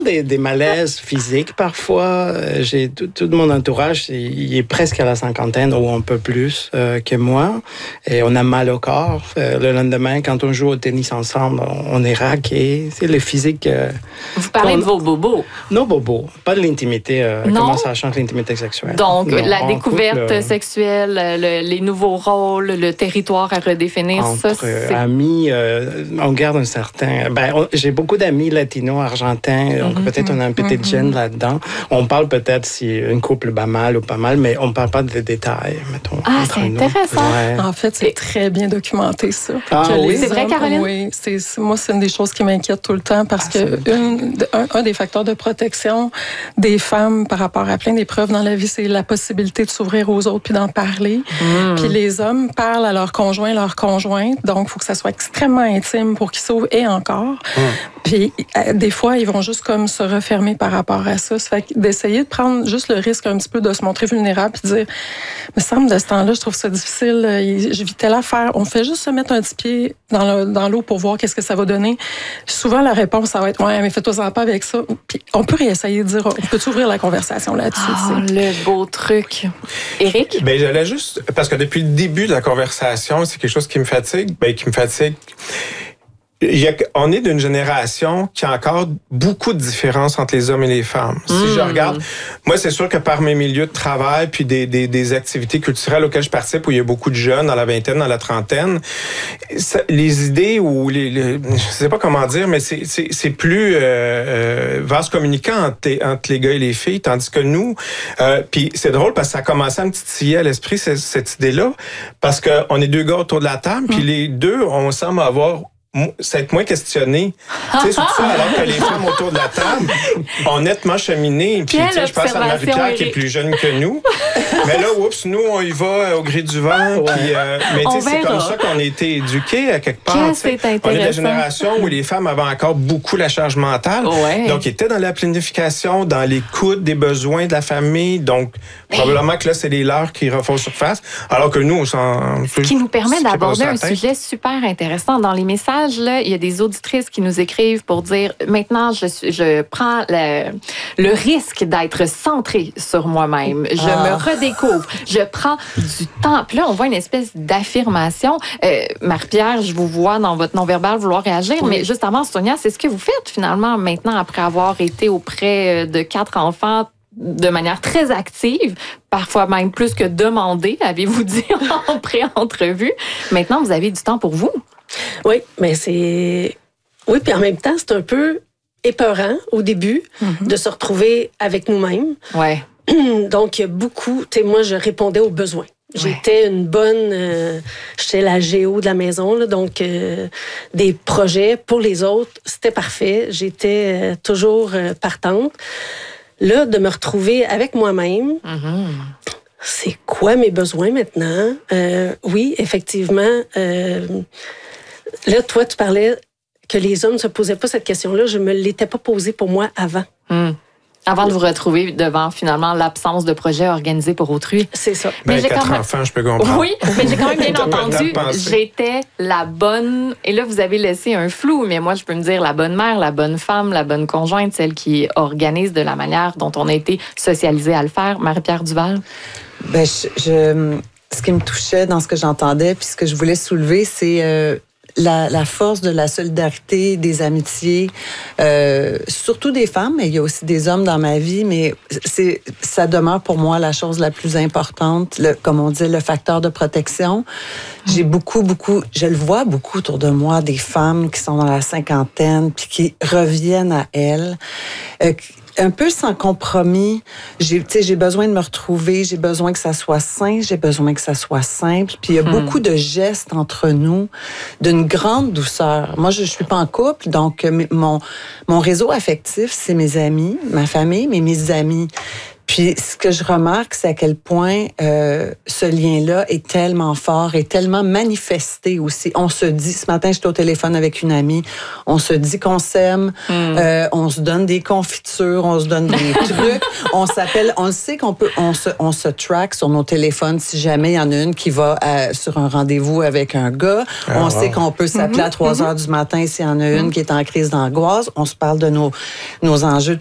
Des malaises physiques parfois. J'ai tout mon entourage, il est presque à la cinquantaine ou un peu plus que moi. Et on a mal au corps. Le lendemain, quand on joue au tennis ensemble, on est raqué. C'est le physique. Vous parlez de vos bobos? Nos bobos, pas de l'intimité. Comment ça change l'intimité sexuelle? Donc, la découverte sexuelle, les nouveaux rôles, le territoire à redéfinir, entre amis, on garde un certain... j'ai beaucoup d'amis latinos, argentins, donc peut-être on a un petit gène là-dedans. On parle peut-être si une couple bat mal ou pas mal, mais on ne parle pas des détails, mettons. Ah, c'est intéressant. Ouais. En fait, c'est très bien documenté, ça. Oui? C'est vrai, Caroline? Oui, moi, c'est une des choses qui m'inquiète tout le temps parce que un des facteurs de protection des femmes par rapport à plein d'épreuves dans la vie, c'est la possibilité de s'ouvrir aux autres puis d'en parler. Puis les hommes parlent à leur conjoint, leur conjointe, donc il faut que ça soit extrêmement intime pour qu'ils s'ouvrent et encore. Puis des fois, ils vont juste comme se refermer par rapport à ça. Ça fait d'essayer de prendre juste le risque un petit peu de se montrer vulnérable puis de dire, me semble de ce temps-là, je trouve ça difficile, je vis telle affaire. On fait juste se mettre un petit pied dans l'eau pour voir qu'est-ce que ça va donner. Souvent, la réponse, ça va être, ouais, mais fais-toi pas avec ça. Puis on peut réessayer de dire, on peut ouvrir la conversation là-dessus. Le beau truc. Éric? J'allais juste, parce que depuis le début de la conversation, c'est quelque chose qui me fatigue. On est d'une génération qui a encore beaucoup de différences entre les hommes et les femmes. Si je regarde, moi, c'est sûr que par mes milieux de travail puis des activités culturelles auxquelles je participe, où il y a beaucoup de jeunes dans la vingtaine, dans la trentaine, les idées ou je sais pas comment dire, mais c'est plus vase communicant entre les gars et les filles, tandis que nous, puis c'est drôle parce que ça a commencé à me titiller à l'esprit cette idée-là, parce que on est deux gars autour de la table, puis les deux, on semble avoir s'être moins questionné. Tu sais, surtout ça, alors que les femmes autour de la table ont nettement cheminé. Puis, tu sais, je pense à Marie-Pierre qui est plus jeune que nous. Mais là, nous, on y va au gré du vent. Puis, mais tu sais, c'est comme ça qu'on a été éduqués à quelque part. On est de la génération où les femmes avaient encore beaucoup la charge mentale. Donc, ils étaient dans la planification, dans l'écoute des besoins de la famille. Donc, probablement que là, c'est les leurs qui refont surface. Alors que nous, on s'en... Ce qui nous permet d'aborder un sujet super intéressant. Dans les messages, là, il y a des auditrices qui nous écrivent pour dire maintenant, je prends le risque d'être centrée sur moi-même. Je me redécouvre. Je prends du temps. Puis là, on voit une espèce d'affirmation. Marie-Pierre, je vous vois dans votre non-verbal vouloir réagir, mais juste avant, Sonia, c'est ce que vous faites finalement maintenant après avoir été auprès de 4 enfants de manière très active, parfois même plus que demandée, avez-vous dit en pré-entrevue. Maintenant, vous avez du temps pour vous. Oui, mais c'est... Oui, puis en même temps, c'est un peu épeurant au début de se retrouver avec nous-mêmes. Ouais. Donc, il y a beaucoup... Tu sais, moi, je répondais aux besoins. J'étais une bonne... j'étais la géo de la maison, là, donc des projets pour les autres, c'était parfait. J'étais toujours partante. Là, de me retrouver avec moi-même... C'est quoi mes besoins maintenant? Oui, effectivement... Là, toi, tu parlais que les hommes ne se posaient pas cette question-là. Je ne me l'étais pas posée pour moi avant. Avant de vous retrouver devant, finalement, l'absence de projet organisé pour autrui. C'est ça. Mais 4 enfants, je peux comprendre. Oui, mais j'ai quand même bien entendu. J'étais la bonne... Et là, vous avez laissé un flou, mais moi, je peux me dire la bonne mère, la bonne femme, la bonne conjointe, celle qui organise de la manière dont on a été socialisé à le faire. Marie-Pierre Duval? Ce qui me touchait dans ce que j'entendais, puis ce que je voulais soulever, c'est... La force de la solidarité, des amitiés, surtout des femmes, mais il y a aussi des hommes dans ma vie, mais ça demeure pour moi la chose la plus importante, comme on dit, le facteur de protection. J'ai beaucoup, je le vois beaucoup autour de moi, des femmes qui sont dans la cinquantaine, puis qui reviennent à elles, un peu sans compromis. J'ai besoin de me retrouver, j'ai besoin que ça soit sain, j'ai besoin que ça soit simple. Puis il y a beaucoup de gestes entre nous, d'une grande douceur. Moi, je suis pas en couple, donc mon réseau affectif, c'est mes amis, ma famille, mais mes amis. Puis ce que je remarque, c'est à quel point ce lien-là est tellement fort et tellement manifesté aussi. On se dit, ce matin, j'étais au téléphone avec une amie, on se dit qu'on s'aime, on se donne des confitures, on se donne des trucs, on s'appelle, on le sait qu'on peut, on se track sur nos téléphones si jamais il y en a une qui va sur un rendez-vous avec un gars. On sait qu'on peut s'appeler à 3 heures du matin s'il y en a une qui est en crise d'angoisse. On se parle de nos enjeux